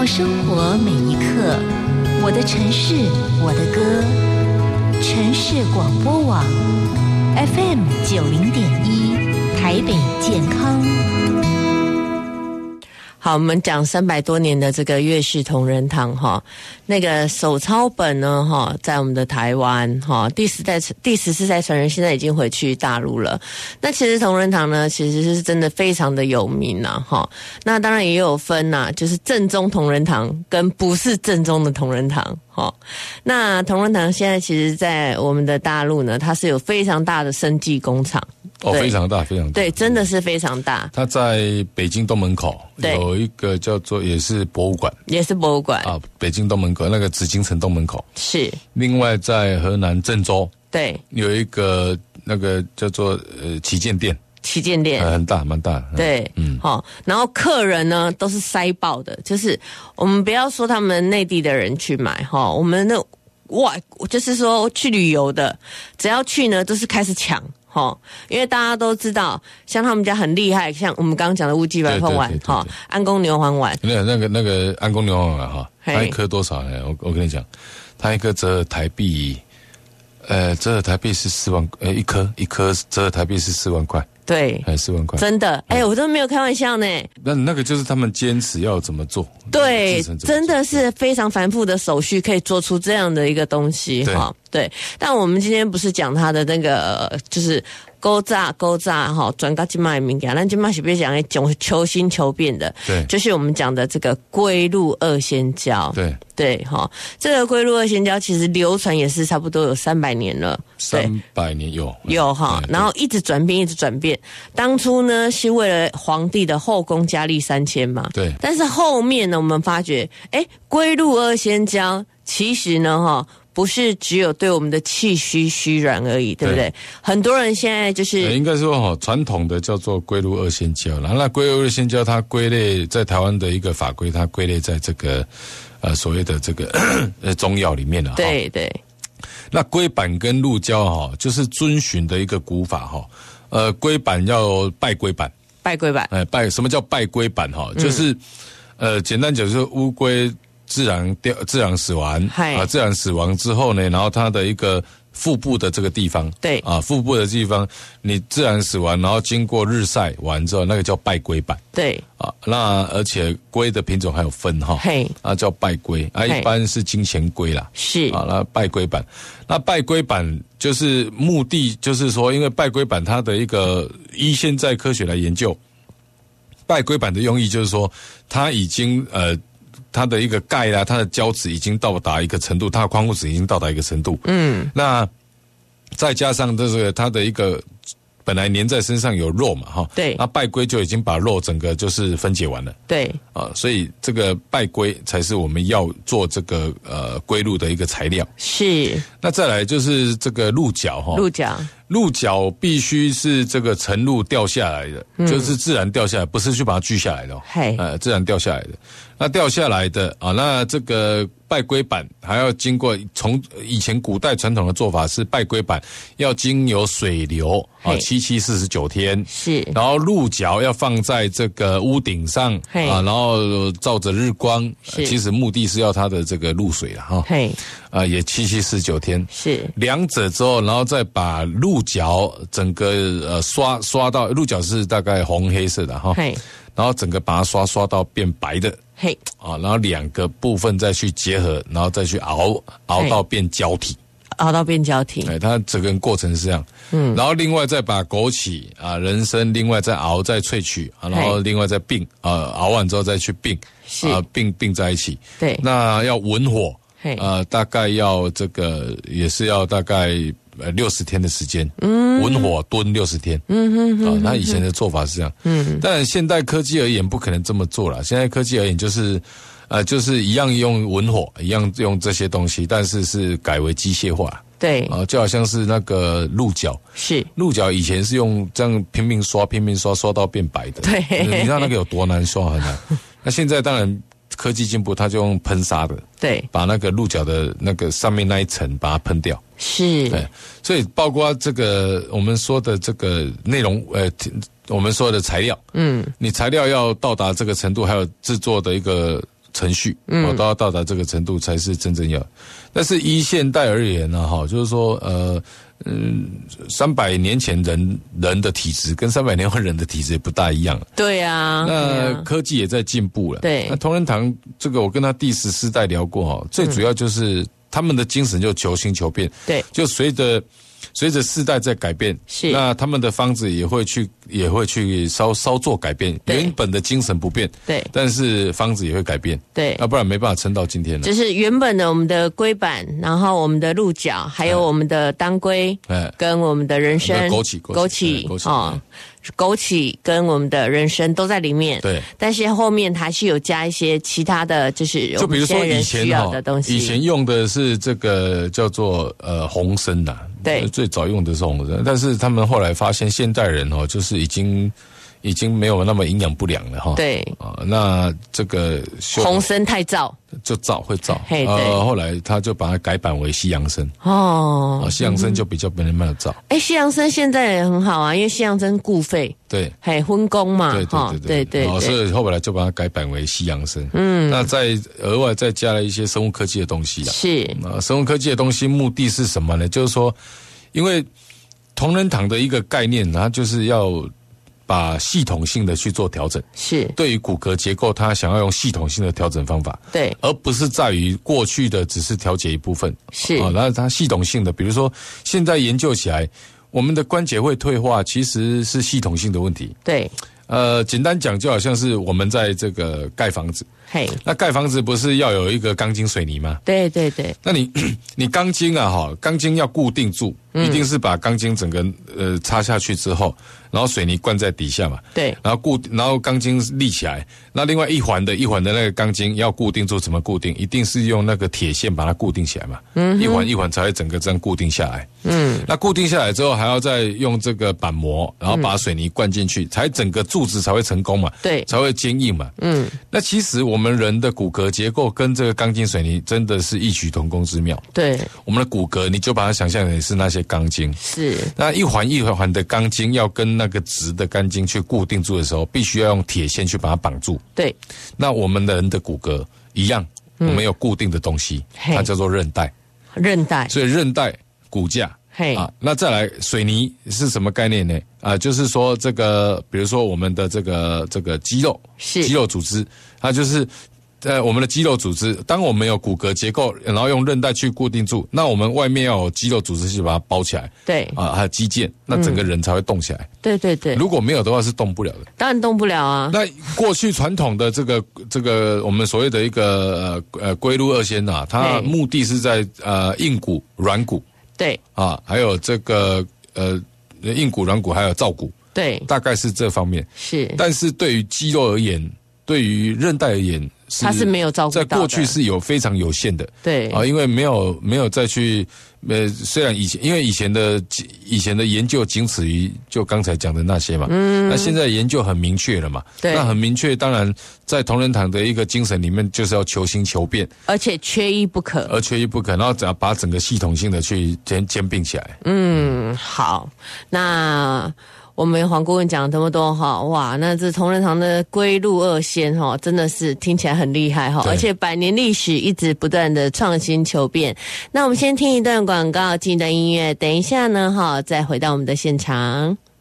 到生活每一刻，我的城市，我的歌。城市广播网 FM90.1 台北健康。 好，我们讲300多年的这个岳氏同仁堂哈，那个手抄本呢哈，在我们的台湾哈，第14代传人现在已经回去大陆了。那其实同仁堂呢，其实是真的非常的有名呐哈。那当然也有分呐，就是正宗同仁堂跟不是正宗的同仁堂哈。那同仁堂现在其实在我们的大陆呢，它是有非常大的生技工厂。 哦，非常大，非常大， 对，真的是非常大。 它在北京东门口有一个叫做也是博物馆， 也是博物馆啊，北京东门口那个紫禁城东门口是。另外在河南郑州， 对， 有一个那个叫做旗舰店， 旗舰店很大，蛮大。 对，好，然后客人呢都是塞爆的，就是我们不要说他们内地的人去买哈，我们那就是说去旅游的，只要去呢都是开始抢。因为大家都知道，像他们家很厉害，像我们刚刚讲的乌鸡白凤丸，安宫牛黄丸。那个安宫牛黄丸哈，它一颗多少呢？我跟你讲，它一颗折合台币，折合台币是4万，一颗折合台币是4万块。 对 ，4万块， 真的，我都没有开玩笑呢。 那个就是他们坚持要怎么做， 对，真的是非常繁复的手续，可以做出这样的一个东西哈。对，但我们今天不是讲它的那个，就是勾炸哈，转到今麦物件，咱今麦是不是讲求新求变的？ 对， 就是我们讲的这个龟鹿二仙胶。对哈，这个龟鹿二仙胶其实流传也是差不多有300年了。 300年有哈，然后一直转变。当初呢是为了皇帝的后宫佳丽3000嘛。 对。但是后面呢，我们发觉，龟鹿二仙胶其实呢哈。不是只有对我们的气虚软而已，对不对？很多人现在就是应该说传统的叫做龟鹿二仙胶啦。那龟鹿二仙胶它归类在台湾的一个法规，它归类在这个所谓的这个中药里面了。 对。 那龟板跟鹿胶就是遵循的一个古法龟板要拜龟板，什么叫拜龟板就是简单讲就是乌龟。自然死亡自然死亡之后呢，然后它的一个腹部的这个地方，对腹部的地方你自然死亡，然后经过日晒完之后，那个叫拜龟板。对那而且龟的品种还有分叫拜龟一般是金钱龟啦，是那拜龟板。那拜龟板就是目的就是说，因为拜龟板它的一个依现在科学来研究，拜龟板的用意就是说，它已经它的一个钙啦，它的胶质已经到达一个程度，它的矿物质已经到达一个程度。那再加上这个它的一个本来粘在身上有肉嘛，对，那拜龟就已经把肉整个就是分解完了。对，所以这个拜龟才是我们要做这个龟鹿的一个材料。是。那再来就是这个鹿角鹿角必须是这个晨露掉下来的，就是自然掉下来，不是去把它锯下来的自然掉下来的。那掉下来的那这个拜龟板还要经过，从以前古代传统的做法是拜龟板要经由水流749天，是，然后鹿角要放在这个屋顶上然后照着日光，其实目的是要它的这个露水了也749天，是，两者之后，然后再把鹿角整个刷到，鹿角是大概红黑色的然后整个把它刷到变白的，然后2个部分再去结合，然后再去熬到变胶体，它整个过程是这样。然后另外再把枸杞人参另外再熬再萃取然后另外再并熬完之后再去并并在一起。对，那要文火。大概要这个也是要大概60天的时间，文火炖60天，那以前的做法是这样，但现代科技而言不可能这么做了。现在科技而言就是一样用文火，一样用这些东西，但是改为机械化。对就好像是那个鹿角，是鹿角以前是用这样拼命刷到变白的，对，你知道那个有多难刷很难。那现在当然。科技进步，它就用喷砂的，对，把那个鹿角的那个上面那一层把它喷掉，是，对，所以包括这个我们说的这个内容，我们说的材料，你材料要到达这个程度，还有制作的一个程序，都要到达这个程度才是真正要。但是依现代而言呢，就是说300年前人的体质跟300年后人的体质也不大一样。 对啊， 那科技也在进步了。 对， 那同仁堂这个我跟他第14代聊过最主要就是他们的精神就求新求变。 对， 就随着世代在改变， 是那他们的方子也会去稍做改变，原本的精神不变， 对， 但是方子也会改变， 对， 要不然没办法撑到今天了。 就是原本的我们的龟板，然后我们的鹿角，还有我们的当归，跟我们的人参、枸杞跟我们的人参都在里面， 对， 但是后面还是有加一些其他的，就是就比如说以前的东西， 以前用的是这个叫做红参呐， 对， 最早用的是红参，但是他们后来发现现代人就是已经没有那么营养不良了对那这个红参太燥， 就会燥，后来他就把它改版为西洋参西洋参就比较没那么燥。 西洋参现在也很好啊，因为西洋参固肺， 对， 分工嘛， 对，所以后来就把它改版为西洋参。那再额外再加了一些生物科技的东西啦。 是生物科技的东西目的是什么呢？就是说，因为同仁堂的一个概念，它就是要把系统性的去做调整， 是对于骨骼结构，它想要用系统性的调整方法， 对， 而不是在于过去的只是调节一部分， 是那它系统性的，比如说现在研究起来，我们的关节会退化，其实是系统性的问题， 对， 简单讲就好像是我们在这个盖房子，那盖房子不是要有一个钢筋水泥吗？ 对对对， 那你钢筋钢筋要固定住，一定是把钢筋整个插下去之后，然后水泥灌在底下嘛， 对， 然后钢筋立起来，那另外一环的那个钢筋要固定住，怎么固定？一定是用那个铁线把它固定起来嘛，一环一环才会整个这样固定下来。那固定下来之后，还要再用这个板模，然后把水泥灌进去，才整个柱子才会成功嘛， 对， 才会坚硬嘛。那其实我们人的骨骼结构跟这个钢筋水泥真的是异曲同工之妙。 对，我们的骨骼你就把它想象成是那些钢筋， 是那一环一环的钢筋要跟那个直的钢筋去固定住的时候，必须要用铁线去把它绑住。 对， 那我们的人的骨骼一样，我们有固定的东西，它叫做韧带。所以韧带、骨架。那再来水泥是什么概念呢？就是说这个，比如说我们的这个肌肉组织，它就是我们的肌肉组织，当我们有骨骼结构，然后用韧带去固定住，那我们外面要有肌肉组织去把它包起来。 对还有肌腱，那整个人才会动起来。 对对对， 如果没有的话是动不了的。 当然动不了啊。 那过去传统的这个我们所谓的一个龟鹿二仙它目的是在硬骨、软骨。 对还有这个硬骨、软骨，还有造骨， 对， 大概是这方面。 是， 但是对于肌肉而言，对于韧带而言， 它是没有照顾到的， 在过去是非常有限的。 对因为没有再去虽然因为以前的研究仅此于就刚才讲的那些嘛，那现在研究很明确了嘛， 对， 那很明确，当然在同仁堂的一个精神里面，就是要求新求变， 而且缺一不可， 然后只要把整个系统性的去兼并起来。 好，那我们黄顾问讲了这么多哇，那这同仁堂的龟鹿二仙真的是听起来很厉害而且100年历史一直不断的创新求变。那我们先听一段广告，进一段音乐，等一下呢再回到我们的现场。